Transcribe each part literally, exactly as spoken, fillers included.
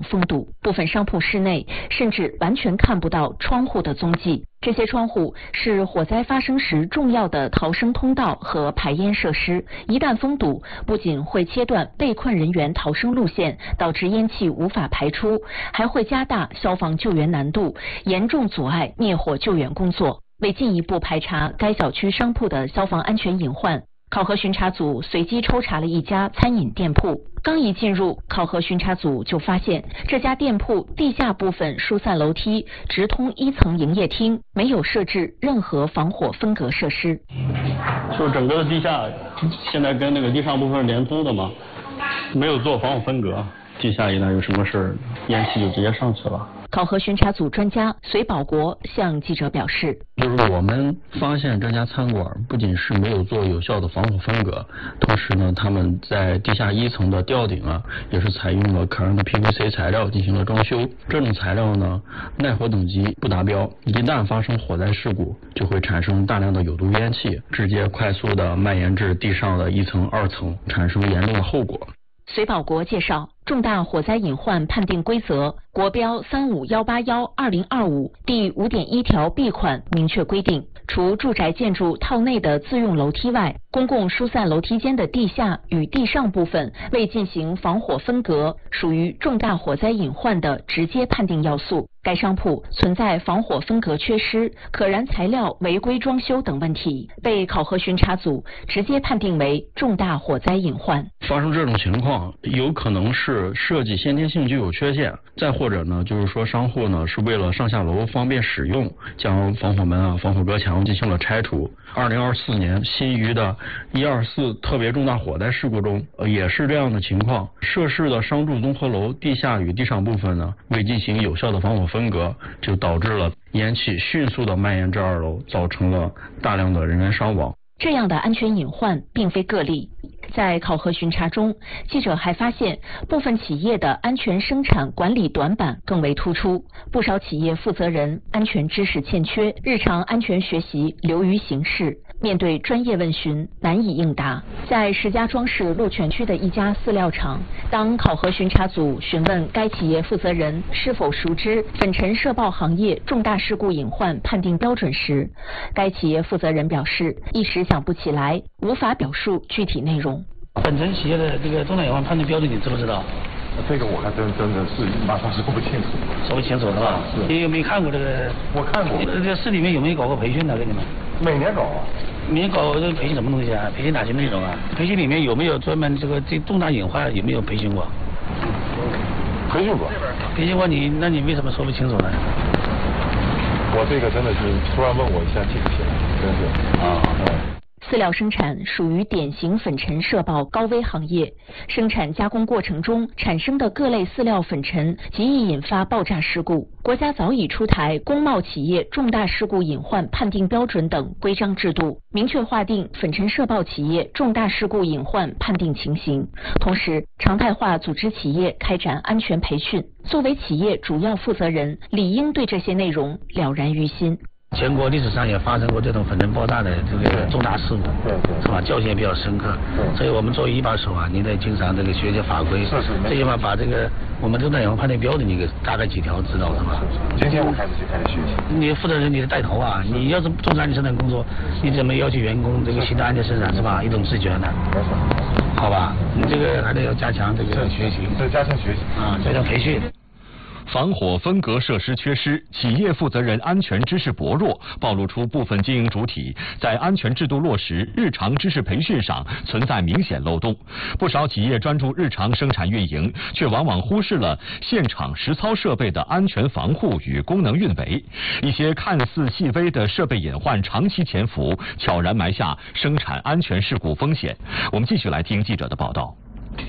封堵，部分商铺室内甚至完全看不到窗户的踪迹。这些窗户是火灾发生时重要的逃生通道和排烟设施，一旦封堵，不仅会切断被困人员逃生路线，导致烟气无法排出，还会加大消防救援难度，严重阻碍灭火救援工作。为进一步排查该小区商铺的消防安全隐患，考核巡查组随机抽查了一家餐饮店铺。刚一进入，考核巡查组就发现这家店铺地下部分疏散楼梯直通一层营业厅，没有设置任何防火分隔设施。 就整个的地下现在跟那个地上部分连通的嘛，没有做防火分隔，地下一旦有什么事，烟气就直接上去了。 考核巡查组专家隋保国向记者表示， 就是我们发现这家餐馆不仅是没有做有效的防火分隔，同时呢，他们在地下一层的吊顶啊，也是采用了可燃的 P V C 材料进行了装修。这种材料呢，耐火等级不达标，一旦发生火灾事故，就会产生大量的有毒烟气，直接快速的蔓延至地上的一层、二层，产生严重的后果。 隋保国介绍，重大火灾隐患判定规则国标三五幺八幺二零二五第五点一条 B 款明确规定，除住宅建筑套内的自用楼梯外，公共疏散楼梯间的地下与地上部分未进行防火分隔，属于重大火灾隐患的直接判定要素。该商铺存在防火分隔缺失、可燃材料违规装修等问题，被考核巡查组直接判定为重大火灾隐患。 发生这种情况，有可能是设计先天性就有缺陷，再或者呢，就是说商户呢是为了上下楼方便使用，将防火门啊、防火隔墙进行了拆除。二零二四年新余的一二四特别重大火灾事故中，呃也是这样的情况，涉事的商住综合楼地下与地上部分呢未进行有效的防火分隔，就导致了烟气迅速的蔓延至二楼，造成了大量的人员伤亡。 这样的安全隐患并非个例。在考核巡查中，记者还发现部分企业的安全生产管理短板更为突出，不少企业负责人安全知识欠缺，日常安全学习流于形式，面对专业问询难以应答。在石家庄市鹿泉区的一家饲料厂，当考核巡查组询问该企业负责人是否熟知粉尘社爆行业重大事故隐患判定标准时，该企业负责人表示一时想不起来，无法表述具体内容。 粉尘企业的这个重大隐患判定标准你知不知道？ 这个我还真真的是马上说不清楚， 说不清楚是吧？是。你有没有看过这个？ 我看过。 这个市里面有没有搞过培训呢？给你们？ 每年搞啊。 每年搞这个培训什么东西啊？培训哪些内容啊？培训里面有没有专门这个这重大隐患有没有培训过？ 培训过。 培训过你，那你为什么说不清楚呢？ 我这个真的是突然问我一下记不起来，真是啊。嗯。 饲料生产属于典型粉尘社爆高危行业，生产加工过程中产生的各类饲料粉尘极易引发爆炸事故。国家早已出台工贸企业重大事故隐患判定标准等规章制度，明确划定粉尘社爆企业重大事故隐患判定情形，同时常态化组织企业开展安全培训。作为企业主要负责人，理应对这些内容了然于心。 全国历史上也发生过这种粉尘爆炸的这个重大事故， 对对， 是吧？教训也比较深刻。所以我们作为一把手啊，你得经常这个学学法规， 是是， 最起码把这个我们重大隐患判定标准你给大概几条知道是吧？ 今天我开始就开始学习。 你负责人你得带头啊，你要是重视安全生产工作，你怎么要求员工这个行动安全生产是吧？一种自觉呢？ 没错。 好吧，你这个还得要加强这个学习， 对，加强学习啊，加强培训。 防火分隔设施缺失，企业负责人安全知识薄弱，暴露出部分经营主体在安全制度落实、日常知识培训上存在明显漏洞。不少企业专注日常生产运营，却往往忽视了现场实操设备的安全防护与功能运维。一些看似细微的设备隐患长期潜伏，悄然埋下生产安全事故风险。我们继续来听记者的报道。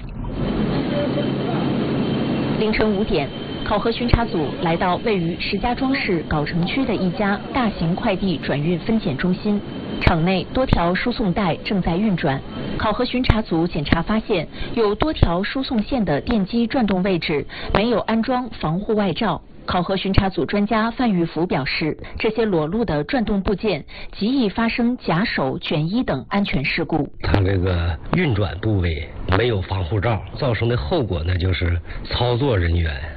凌晨五点。考核巡查组来到位于石家庄市藁城区的一家大型快递转运分拣中心，场内多条输送带正在运转。考核巡查组检查发现，有多条输送线的电机转动位置没有安装防护外罩。考核巡查组专家范玉福表示，这些裸露的转动部件极易发生夹手、卷衣等安全事故。 它这个运转部位没有防护罩，造成的后果呢，就是操作人员